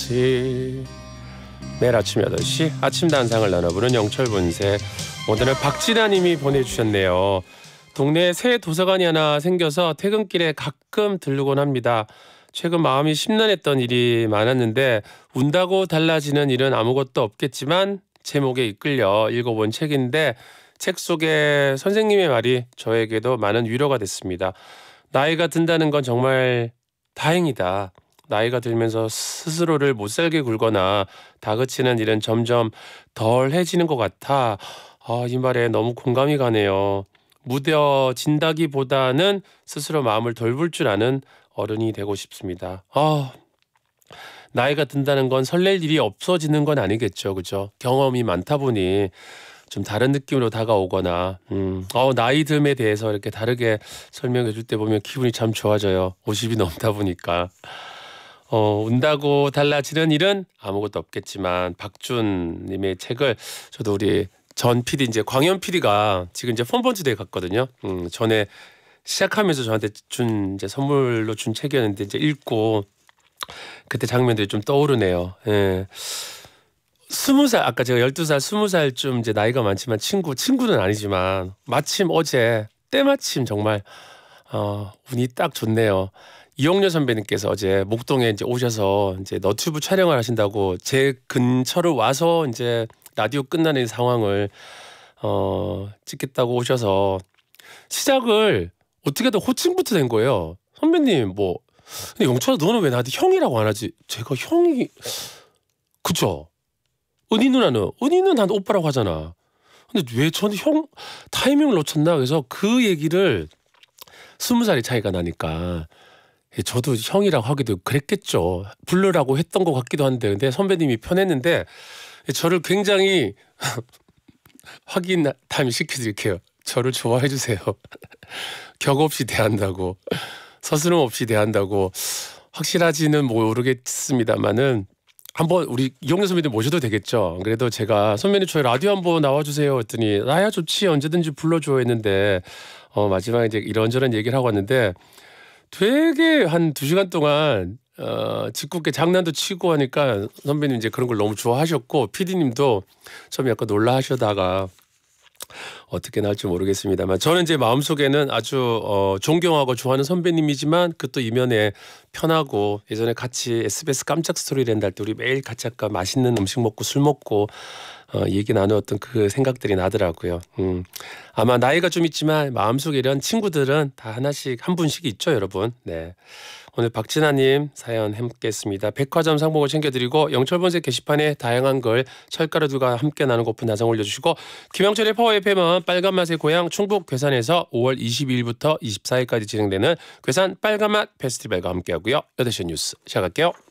8시 매일 아침 8시 아침 단상을 나눠보는 영철본색. 오늘은 박진아님이 보내주셨네요. 동네에 새 도서관이 하나 생겨서 퇴근길에 가끔 들르곤 합니다. 최근 마음이 심란했던 일이 많았는데 운다고 달라지는 일은 아무것도 없겠지만 제목에 이끌려 읽어본 책인데 책 속의 선생님의 말이 저에게도 많은 위로가 됐습니다. 나이가 든다는 건 정말 다행이다. 나이가 들면서 스스로를 못살게 굴거나 다그치는 일은 점점 덜해지는 것 같아. 이 말에 너무 공감이 가네요. 무뎌진다기보다는 스스로 마음을 돌볼 줄 아는 어른이 되고 싶습니다. 나이가 든다는 건 설렐 일이 없어지는 건 아니겠죠. 그죠? 경험이 많다 보니 좀 다른 느낌으로 다가오거나 나이 듦에 대해서 이렇게 다르게 설명해 줄 때 보면 기분이 참 좋아져요. 50이 넘다 보니까. 운다고 달라지는 일은 아무것도 없겠지만 박준님의 책을 저도 우리 전 PD 이제 광현 PD가 지금 이제 펀펀트대에 갔거든요. 전에 시작하면서 저한테 준 이제 선물로 준 책이었는데 이제 읽고 그때 장면들이 좀 떠오르네요. 예. 20살 아까 제가 12살 20살쯤 이제 나이가 많지만 친구는 아니지만 마침 어제 때마침 정말 운이 딱 좋네요. 이용렬 선배님께서 어제 목동에 이제 오셔서 이제 너튜브 촬영을 하신다고 제 근처로 와서 이제 라디오 끝나는 상황을 찍겠다고 오셔서 시작을 어떻게든 호칭부터 된 거예요. 선배님 근데 영철아 너는 왜 나한테 형이라고 안 하지? 제가 형이 그죠? 은희 누나는 나한테 오빠라고 하잖아. 근데 왜 저는 형 타이밍을 놓쳤나? 그래서 그 얘기를 20살이 차이가 나니까 저도 형이라고 하기도 그랬겠죠. 부르라고 했던 것 같기도 한데 근데 선배님이 편했는데 저를 굉장히 확인 타임 시켜드릴게요. 저를 좋아해 주세요. 격 없이 대한다고 서스름 없이 대한다고 확실하지는 모르겠습니다만은 한번 우리 이용렬 선배님 모셔도 되겠죠. 그래도 제가 선배님 저희 라디오 한번 나와주세요 했더니 나야 좋지 언제든지 불러줘 했는데 마지막에 이제 이런저런 얘기를 하고 왔는데 되게 한 2시간 동안 짓궂게 장난도 치고 하니까 선배님 이제 그런 걸 너무 좋아하셨고 PD님도 처음에 약간 놀라 하시다가 어떻게 나올지 모르겠습니다만 저는 제 마음속에는 아주 존경하고 좋아하는 선배님이지만 그 또 이면에 편하고 예전에 같이 SBS 깜짝 스토리랜드 할 때 우리 매일 같이 아까 맛있는 음식 먹고 술 먹고 얘기 나누었던 그 생각들이 나더라고요. 아마 나이가 좀 있지만 마음속에 이런 친구들은 다 하나씩 한 분씩 있죠 여러분. 네. 오늘 박진아님 사연 함께했습니다. 백화점 상품을 챙겨드리고 영철본색 게시판에 다양한 글 철가루들과 함께 나누고픈 나성 올려주시고 김영철의 파워 FM은 빨간 맛의 고향 충북 괴산에서 5월 22일부터 24일까지 진행되는 괴산 빨간맛 페스티벌과 함께하고요. 8시 뉴스 시작할게요.